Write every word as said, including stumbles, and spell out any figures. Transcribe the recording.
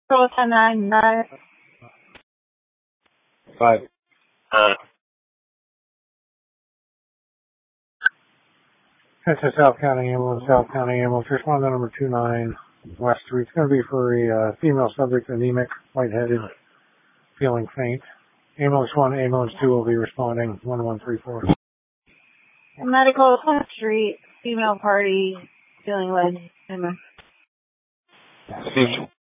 Control ten nine nine. Five. Uh, This is South County Ambulance, South County Ambulance. Respond to number two nine West Street. It's going to be for a uh, female subject, anemic, lightheaded, feeling faint. Ambulance one, Ambulance two will be responding. one one three four. Medical Plymouth Street. Female party. Feeling led. Steve